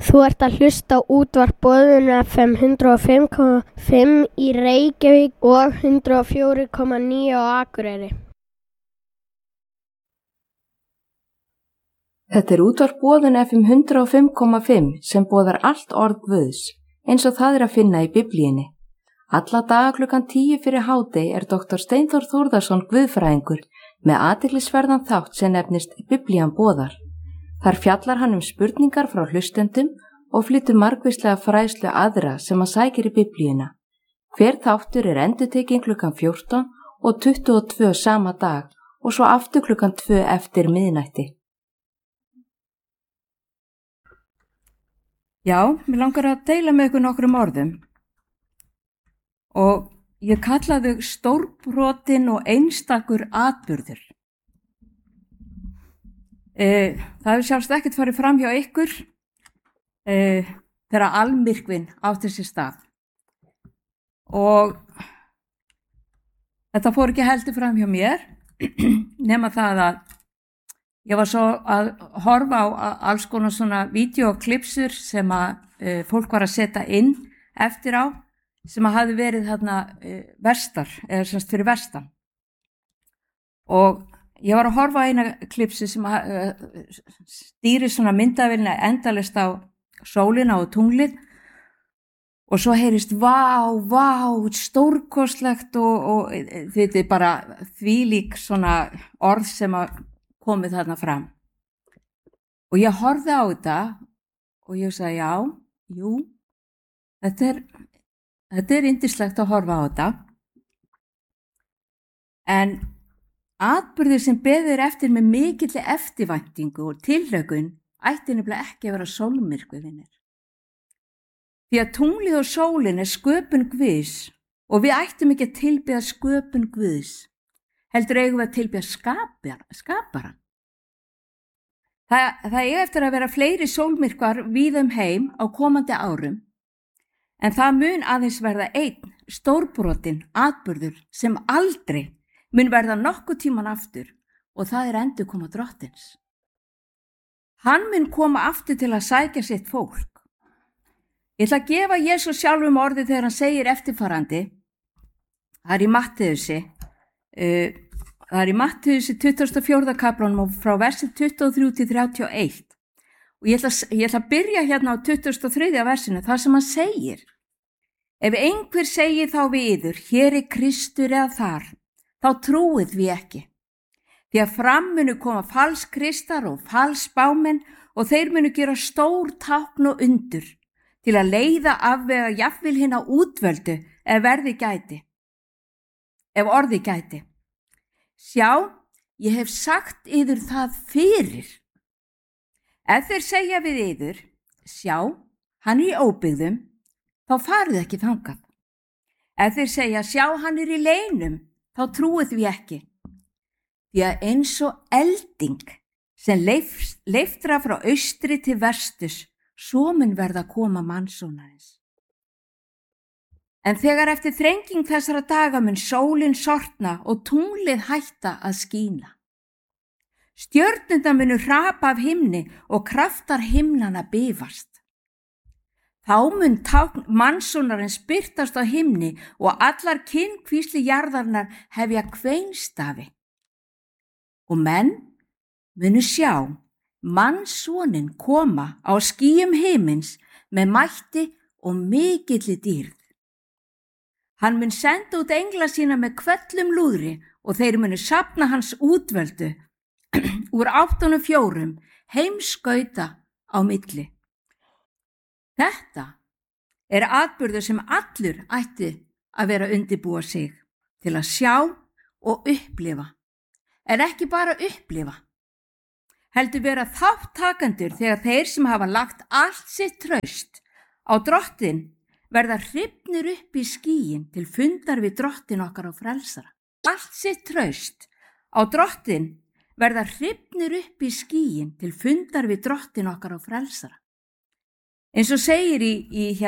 Þú ert að hlusta á útvarp Boðun FM 105,5 í Reykjavík og 104,9 á Akureyri. Þetta er útvarp Boðun FM 105,5 sem boðar allt orð Guðs, eins og það er að finna í Biblíunni. Alla daga klukkan 10 fyrir hádegi er Dr. Steinþór Þórðarson guðfræðingur með athyglisverðan þátt sem nefnist Biblían boðar. Þar fjallar hann spurningar frá hlustendum og flytur margvíslega fræðslu aðra sem að sækir í Biblíuna. Hver þáttur er endurtekinn klukkan 14 og 22 sama dag og svo aftur klukkan 2 eftir miðnætti. Já, mér langar að deila með ykkur nokkrum orðum og ég kalla þau stórbrotin og einstakur atburður. Það hefur sjálfst ekkert farið fram hjá ykkur þegar almyrkvinn átti sér stað og þetta fór ekki heldur fram hjá mér nema það að ég var svo að horfa á alls konar svona vídeoklipsur sem að fólk var að setja inn eftir á sem að hafi verið þarna vestar eða semst fyrir vestan og ég var að horfa á eina klipsi sem stýri svona myndavélina endalaust á sólina og tunglið og svo heyrist vá, stórkostlegt og þetta er bara þvílík svona orð sem að komið þarna fram. Og ég horfði á þetta og ég sagði þetta er yndislegt að horfa á þetta en atburðir sem beðir eftir með mikilli eftirvæntingu og tilhlökkun ætti nefnilega ekki að vera sólmyrkvivinir. Því að tunglið og sólin er sköpun Guðs og við ættum ekki að tilbiðja sköpun Guðs, heldur eigum við að tilbiðja skaparann. Það er eftir að vera fleiri sólmyrkvar víða heim á komandi árum, en það mun aðeins verða einn stórbrotin atburður sem aldrei mun verða nokkuð tíman aftur og það er endurkoma Drottins. Hann mun koma aftur til að sækja sitt fólk. Ég ætla að gefa Jesús sjálfum orðið þegar hann segir eftirfarandi. Það er í Mattheusi 24. kaflanum og frá versi 23 til 31. Og ég ætla að byrja hérna á 23. versinu þar sem hann segir: Ef einhver segir þá við yður, hér er Kristur eða þar, þá trúið við ekki. Því að fram munu koma falskristar og falsspámenn og þeir munu gera stór tákn og undur til að leiða afvega jafnvel hinna útvöldu ef orði gæti. Sjá, ég hef sagt yður það fyrir. Ef þeir segja við yður, sjá, hann er í óbyggðum, þá farið ekki þangað. Ef þeir segja, sjá, hann er í leynum, þá trúið við ekki. Því að eins og elding sem leiftra frá austri til vestus, svo mun verða að koma mannssonarins. En þegar eftir þrenging þessara daga mun sólin sortna og tunglið hætta að skína. Stjörnurnar munu hrapa af himni og kraftar himnanna bifast. Þá mun tákn mannssonarins birtast á himni og allar kynnkvísli jarðarinnar hefja kveinstafi. Og menn munu sjá mannssonin koma á skýjum himins með mætti og mikilli dýrð. Hann mun senda út engla sína með hvellum lúðri og þeir munu safna hans útvöldu úr 84 heimskauta á milli. Þetta er atburður sem allur ætti að vera undirbúa sig til að sjá og upplifa, en ekki bara upplifa, heldur vera þáttakendur þegar þeir sem hafa lagt allt sitt traust á Drottin verða hrifnir upp í skýin til fundar við Drottin okkar og frelsara. Allt sitt traust á Drottin verða hrifnir upp í skýin til fundar við Drottin okkar og frelsara. Eins og segir í